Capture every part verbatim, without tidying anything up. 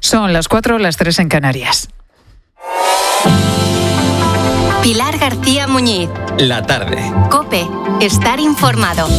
Son las cuatro, las tres en Canarias. Pilar García Muñiz. La tarde. COPE. Estar informado.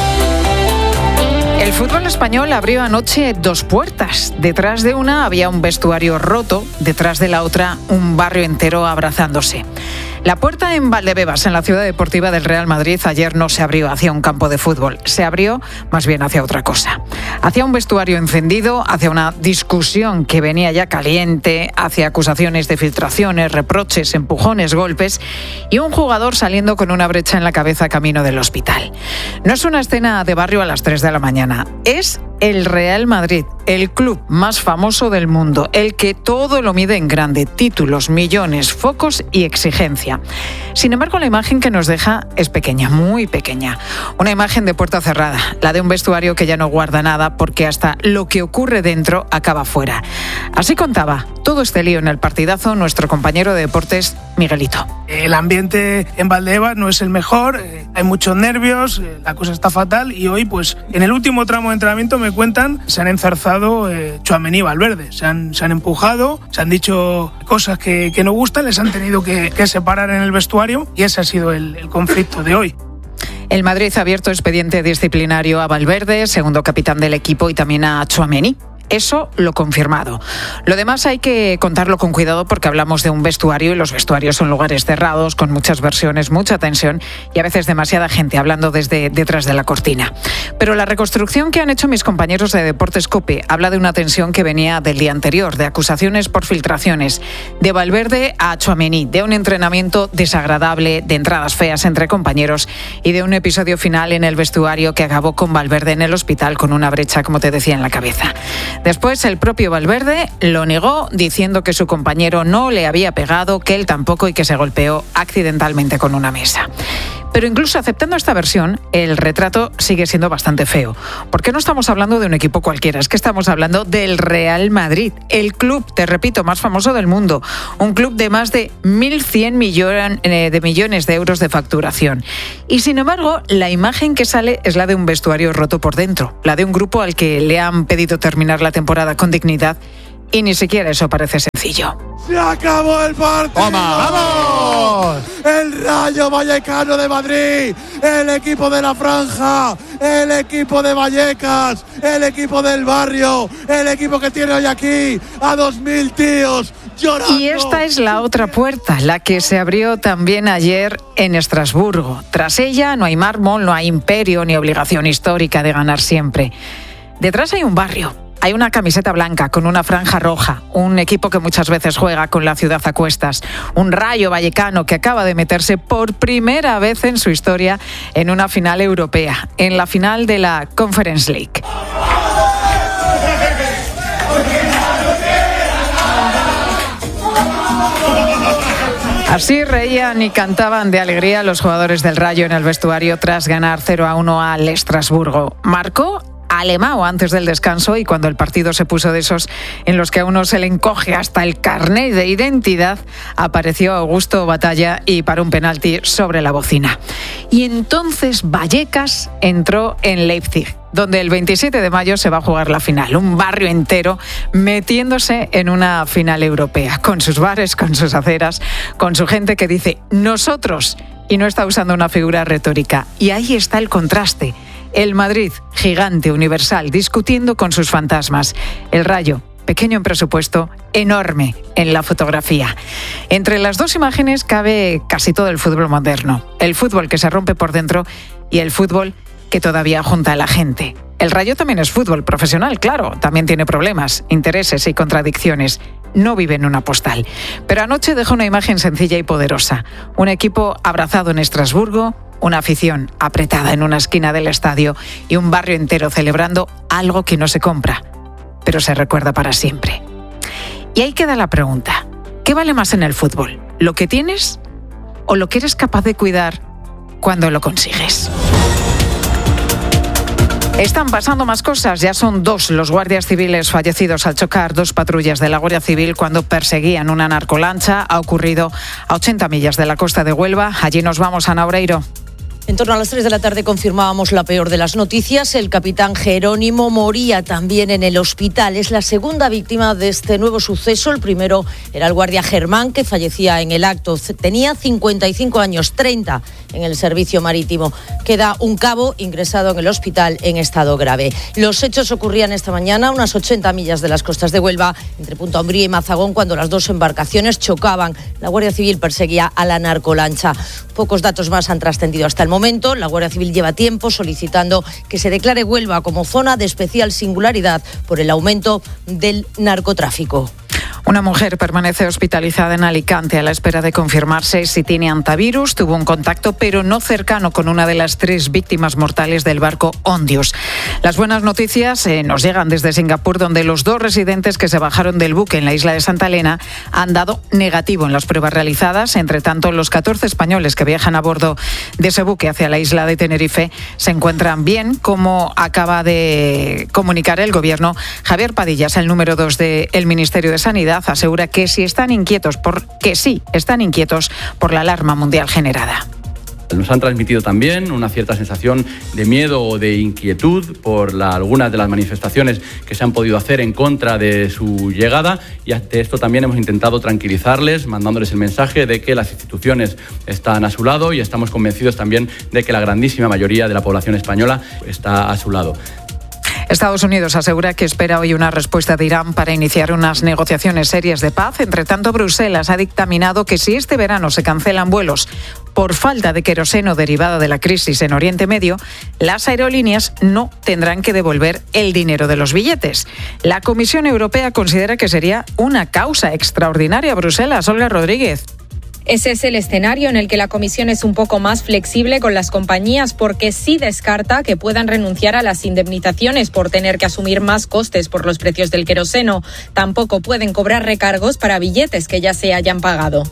El fútbol español abrió anoche dos puertas. Detrás de una había un vestuario roto, detrás de la otra un barrio entero abrazándose. La puerta en Valdebebas, en la ciudad deportiva del Real Madrid, ayer no se abrió hacia un campo de fútbol, se abrió más bien hacia otra cosa. Hacia un vestuario encendido, hacia una discusión que venía ya caliente, hacia acusaciones de filtraciones, reproches, empujones, golpes y un jugador saliendo con una brecha en la cabeza camino del hospital. No es una escena de barrio a las tres de la mañana, es el Real Madrid, el club más famoso del mundo, el que todo lo mide en grande, títulos, millones, focos y exigencia. Sin embargo, la imagen que nos deja es pequeña, muy pequeña. Una imagen de puerta cerrada, la de un vestuario que ya no guarda nada porque hasta lo que ocurre dentro acaba fuera. Así contaba todo este lío en el partidazo nuestro compañero de deportes, Miguelito. El ambiente en Valdebebas no es el mejor, eh, hay muchos nervios, eh, la cosa está fatal y hoy, pues, en el último tramo de entrenamiento me cuentan, se han enzarzado eh, Tchouaméni y Valverde, se han, se han empujado, se han dicho cosas que, que no gustan, les han tenido que, que separar en el vestuario y ese ha sido el, el conflicto de hoy. El Madrid ha abierto expediente disciplinario a Valverde, segundo capitán del equipo, y también a Tchouaméni. Eso lo confirmado. Lo demás hay que contarlo con cuidado porque hablamos de un vestuario y los vestuarios son lugares cerrados, con muchas versiones, mucha tensión y a veces demasiada gente hablando desde detrás de la cortina. Pero la reconstrucción que han hecho mis compañeros de Deportes COPE habla de una tensión que venía del día anterior, de acusaciones por filtraciones, de Valverde a Tchouaméni, de un entrenamiento desagradable, de entradas feas entre compañeros y de un episodio final en el vestuario que acabó con Valverde en el hospital con una brecha, como te decía, en la cabeza. Después el propio Valverde lo negó diciendo que su compañero no le había pegado, que él tampoco y que se golpeó accidentalmente con una mesa. Pero incluso aceptando esta versión, el retrato sigue siendo bastante feo. Porque no estamos hablando de un equipo cualquiera, es que estamos hablando del Real Madrid, el club, te repito, más famoso del mundo. Un club de más de mil cien millón, eh, de millones de euros de facturación. Y sin embargo, la imagen que sale es la de un vestuario roto por dentro, la de un grupo al que le han pedido terminar la temporada con dignidad. Y ni siquiera eso parece sencillo. ¡Se acabó el partido! ¡Vamos! El Rayo Vallecano de Madrid, el equipo de la Franja, el equipo de Vallecas, el equipo del barrio, el equipo que tiene hoy aquí a dos mil tíos llorando. Y esta es la otra puerta, la que se abrió también ayer en Estrasburgo. Tras ella no hay mármol, no hay imperio ni obligación histórica de ganar siempre. Detrás hay un barrio. Hay una camiseta blanca con una franja roja, un equipo que muchas veces juega con la ciudad a cuestas, un Rayo Vallecano que acaba de meterse por primera vez en su historia en una final europea, en la final de la Conference League. Así reían y cantaban de alegría los jugadores del Rayo en el vestuario tras ganar cero a uno al Estrasburgo. Marcó Alemão antes del descanso y cuando el partido se puso de esos en los que a uno se le encoge hasta el carnet de identidad, apareció Augusto Batalla y paró un penalti sobre la bocina. Y entonces Vallecas entró en Leipzig, donde el veintisiete de mayo se va a jugar la final. Un barrio entero metiéndose en una final europea, con sus bares, con sus aceras, con su gente que dice nosotros, y no está usando una figura retórica. Y ahí está el contraste. El Madrid, gigante, universal, discutiendo con sus fantasmas. El Rayo, pequeño en presupuesto, enorme en la fotografía. Entre las dos imágenes cabe casi todo el fútbol moderno. El fútbol que se rompe por dentro y el fútbol que todavía junta a la gente. El Rayo también es fútbol profesional, claro. También tiene problemas, intereses y contradicciones. No vive en una postal. Pero anoche dejó una imagen sencilla y poderosa. Un equipo abrazado en Estrasburgo, una afición apretada en una esquina del estadio y un barrio entero celebrando algo que no se compra, pero se recuerda para siempre. Y ahí queda la pregunta: ¿qué vale más en el fútbol? ¿Lo que tienes o lo que eres capaz de cuidar cuando lo consigues? Están pasando más cosas. Ya son dos los guardias civiles fallecidos al chocar dos patrullas de la Guardia Civil cuando perseguían una narcolancha. Ha ocurrido a ochenta millas de la costa de Huelva. Allí nos vamos, Ana Oreiro. En torno a las tres de la tarde confirmábamos la peor de las noticias. El capitán Jerónimo moría también en el hospital. Es la segunda víctima de este nuevo suceso. El primero era el guardia Germán, que fallecía en el acto. Tenía cincuenta y cinco años, treinta en el servicio marítimo. Queda un cabo ingresado en el hospital en estado grave. Los hechos ocurrían esta mañana a unas ochenta millas de las costas de Huelva, entre Punta Umbría y Mazagón, cuando las dos embarcaciones chocaban. La Guardia Civil perseguía a la narcolancha. Pocos datos más han trascendido hasta el momento. La Guardia Civil lleva tiempo solicitando que se declare Huelva como zona de especial singularidad por el aumento del narcotráfico. Una mujer permanece hospitalizada en Alicante a la espera de confirmarse si tiene hantavirus. Tuvo un contacto, pero no cercano, con una de las tres víctimas mortales del barco Ondius. Las buenas noticias eh, nos llegan desde Singapur, donde los dos residentes que se bajaron del buque en la isla de Santa Elena han dado negativo en las pruebas realizadas. Entre tanto, los catorce españoles que viajan a bordo de ese buque hacia la isla de Tenerife se encuentran bien, como acaba de comunicar el Gobierno. Javier Padillas, el número dos del Ministerio de Sanidad, asegura que si están inquietos por que sí están inquietos por la alarma mundial generada. Nos han transmitido también una cierta sensación de miedo o de inquietud por la, algunas de las manifestaciones que se han podido hacer en contra de su llegada, y ante esto también hemos intentado tranquilizarles, mandándoles el mensaje de que las instituciones están a su lado, y estamos convencidos también de que la grandísima mayoría de la población española está a su lado. Estados Unidos asegura que espera hoy una respuesta de Irán para iniciar unas negociaciones serias de paz. Entre tanto, Bruselas ha dictaminado que si este verano se cancelan vuelos por falta de queroseno derivada de la crisis en Oriente Medio, las aerolíneas no tendrán que devolver el dinero de los billetes. La Comisión Europea considera que sería una causa extraordinaria. Bruselas, Olga Rodríguez. Ese es el escenario en el que la Comisión es un poco más flexible con las compañías, porque sí descarta que puedan renunciar a las indemnizaciones por tener que asumir más costes por los precios del queroseno. Tampoco pueden cobrar recargos para billetes que ya se hayan pagado.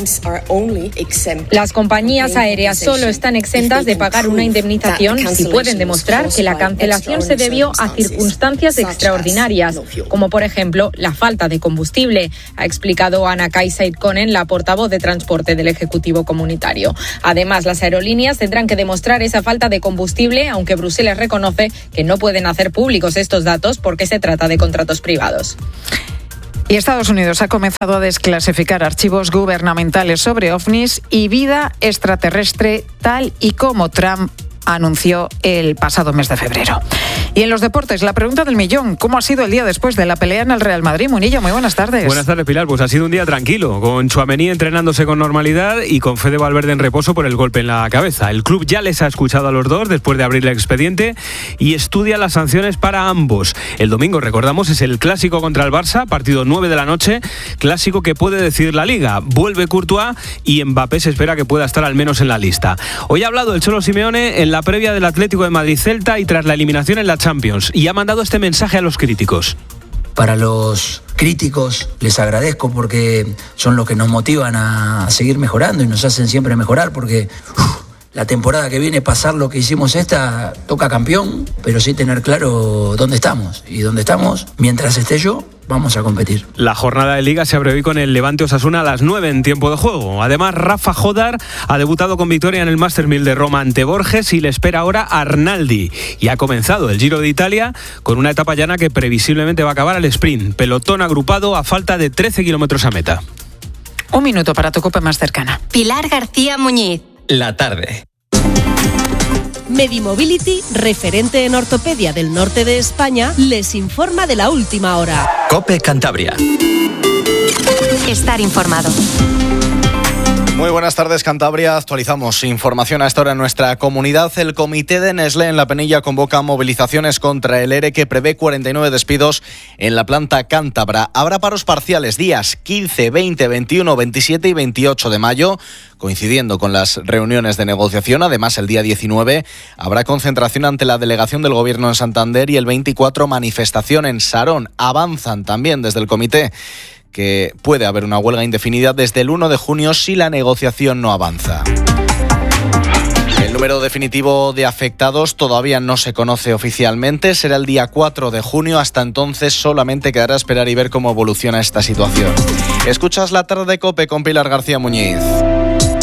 Las compañías aéreas solo están exentas de pagar una indemnización si pueden demostrar que la cancelación se debió a circunstancias extraordinarias, como por ejemplo la falta de combustible, ha explicado Ana Kaisaid-Konen, la portavoz de Transporte del Ejecutivo Comunitario. Además, las aerolíneas tendrán que demostrar esa falta de combustible, aunque Bruselas reconoce que no pueden hacer públicos estos datos porque se trata de contratos privados. Y Estados Unidos ha comenzado a desclasificar archivos gubernamentales sobre ovnis y vida extraterrestre, tal y como Trump anunció el pasado mes de febrero. Y en los deportes, la pregunta del millón: ¿cómo ha sido el día después de la pelea en el Real Madrid? Munilla, muy buenas tardes. Buenas tardes, Pilar. Pues ha sido un día tranquilo, con Tchouaméni entrenándose con normalidad y con Fede Valverde en reposo por el golpe en la cabeza. El club ya les ha escuchado a los dos después de abrir el expediente y estudia las sanciones para ambos. El domingo, recordamos, es el clásico contra el Barça, partido nueve de la noche, clásico que puede decidir la Liga. Vuelve Courtois y Mbappé se espera que pueda estar al menos en la lista. Hoy ha hablado el Cholo Simeone en la previa del Atlético de Madrid-Celta y tras la eliminación en la Champions, y ha mandado este mensaje a los críticos. Para los críticos les agradezco porque son los que nos motivan a seguir mejorando y nos hacen siempre mejorar, porque uf, la temporada que viene, pasar lo que hicimos esta, toca campeón, pero sí tener claro dónde estamos. Y dónde estamos, mientras esté yo, vamos a competir. La jornada de Liga se abre hoy con el Levante Osasuna a las nueve en tiempo de juego. Además, Rafa Jodar ha debutado con victoria en el Masters mil de Roma ante Borges y le espera ahora Arnaldi. Y ha comenzado el Giro de Italia con una etapa llana que previsiblemente va a acabar al sprint. Pelotón agrupado a falta de trece kilómetros a meta. Un minuto para tu copa más cercana. Pilar García Muñiz. La tarde. Medimobility, referente en ortopedia del norte de España, les informa de la última hora. COPE Cantabria. Estar informado. Muy buenas tardes, Cantabria. Actualizamos información a esta hora en nuestra comunidad. El comité de Nestlé en La Penilla convoca movilizaciones contra el ERE que prevé cuarenta y nueve despidos en la planta cántabra. Habrá paros parciales días quince, veinte, veintiuno, veintisiete y veintiocho de mayo, coincidiendo con las reuniones de negociación. Además, el día diecinueve habrá concentración ante la delegación del Gobierno en Santander y el veinticuatro manifestación en Sarón. Avanzan también desde el comité que puede haber una huelga indefinida desde el uno de junio si la negociación no avanza. El número definitivo de afectados todavía no se conoce oficialmente, será el día cuatro de junio. Hasta entonces solamente quedará esperar y ver cómo evoluciona esta situación. Escuchas La Tarde de COPE con Pilar García Muñiz.